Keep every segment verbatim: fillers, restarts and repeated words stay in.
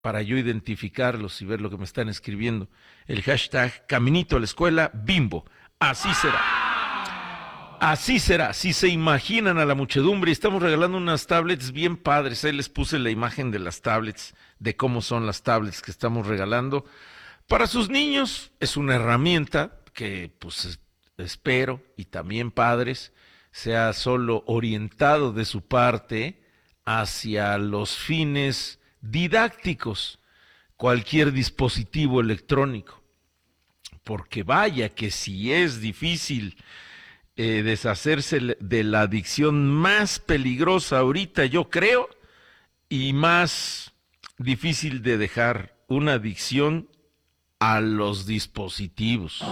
para yo identificarlos y ver lo que me están escribiendo. El hashtag Caminito a la Escuela Bimbo. Así será. Así será. Si se imaginan a la muchedumbre, estamos regalando unas tablets bien padres. Ahí les puse la imagen de las tablets, de cómo son las tablets que estamos regalando. Para sus niños es una herramienta que pues espero, y también padres, sea solo orientado de su parte hacia los fines didácticos, cualquier dispositivo electrónico, porque vaya que si es difícil eh, deshacerse de la adicción más peligrosa ahorita, yo creo, y más difícil de dejar, una adicción a los dispositivos.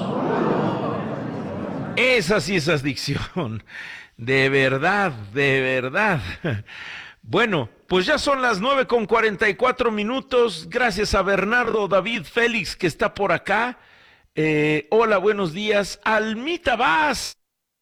Esa sí es adicción, de verdad, de verdad. Bueno, pues ya son las nueve con cuarenta y cuatro minutos. Gracias a Bernardo David Félix que está por acá. Eh, hola, buenos días. Almita Vaz.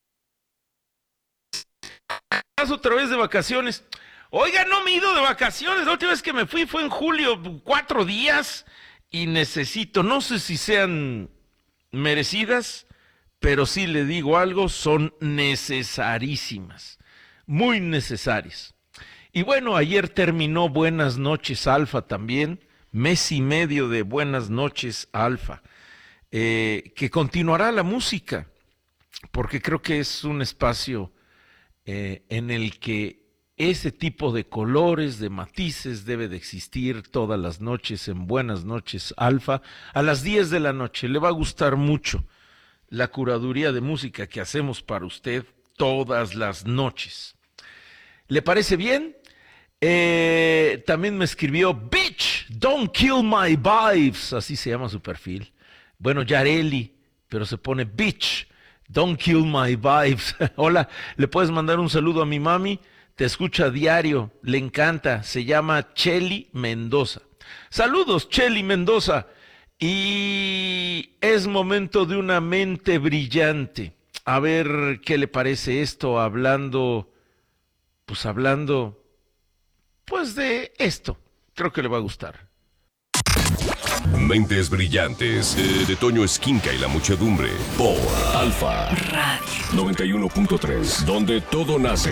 ¿Estás otra vez de vacaciones? Oiga, no me he ido de vacaciones. La última vez que me fui fue en julio, cuatro días. Y necesito, no sé si sean merecidas, pero sí le digo algo, son necesarísimas. Muy necesarias. Y bueno, ayer terminó Buenas noches Alfa también, mes y medio de Buenas noches Alfa, eh, que continuará la música, porque creo que es un espacio eh, en el que ese tipo de colores, de matices debe de existir todas las noches en Buenas noches Alfa, a las diez de la noche. Le va a gustar mucho la curaduría de música que hacemos para usted todas las noches. ¿Le parece bien? Eh, también me escribió Bitch, don't kill my vibes, así se llama su perfil. Bueno, Yareli, pero se pone Bitch, don't kill my vibes. Hola, ¿le puedes mandar un saludo a mi mami? Te escucha a diario, le encanta, se llama Cheli Mendoza. Saludos, Cheli Mendoza. Y es momento de una mente brillante. A ver qué le parece esto, hablando, pues hablando... Pues de esto, creo que le va a gustar. Mentes brillantes, de, de Toño Esquinca y la muchedumbre, por Alfa Radio noventa y uno punto tres, donde todo nace.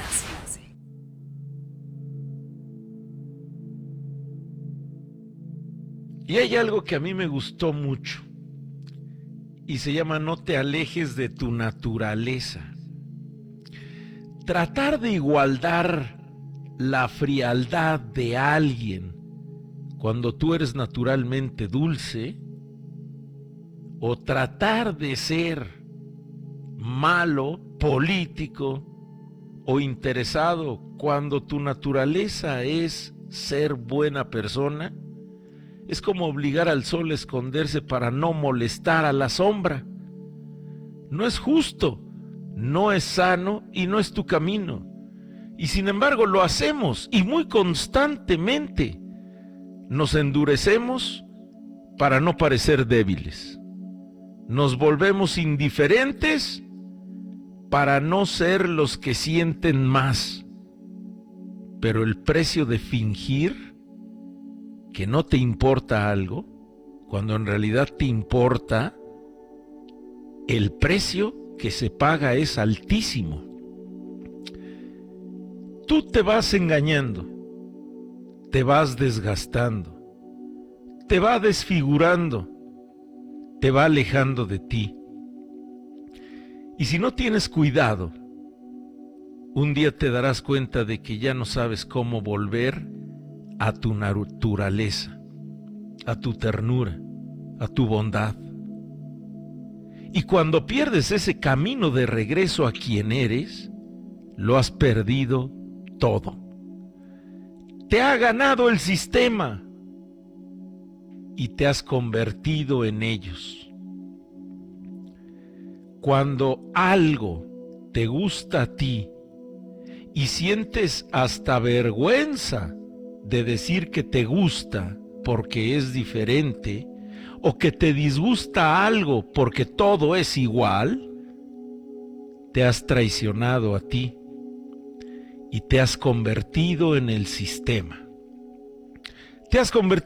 Y hay algo que a mí me gustó mucho, y se llama no te alejes de tu naturaleza. Tratar de igualar la frialdad de alguien cuando tú eres naturalmente dulce, o tratar de ser malo, político o interesado cuando tu naturaleza es ser buena persona, es como obligar al sol a esconderse para no molestar a la sombra. No es justo, no es sano y no es tu camino. Y sin embargo lo hacemos, y muy constantemente. Nos endurecemos para no parecer débiles. Nos volvemos indiferentes para no ser los que sienten más. Pero el precio de fingir que no te importa algo, cuando en realidad te importa, el precio que se paga es altísimo. Tú te vas engañando, te vas desgastando, te va desfigurando, te va alejando de ti. Y si no tienes cuidado, un día te darás cuenta de que ya no sabes cómo volver a tu naturaleza, a tu ternura, a tu bondad. Y cuando pierdes ese camino de regreso a quien eres, lo has perdido todo. Te ha ganado el sistema y te has convertido en ellos. Cuando algo te gusta a ti y sientes hasta vergüenza de decir que te gusta porque es diferente, o que te disgusta algo porque todo es igual, te has traicionado a ti y te has convertido en el sistema. te has convertido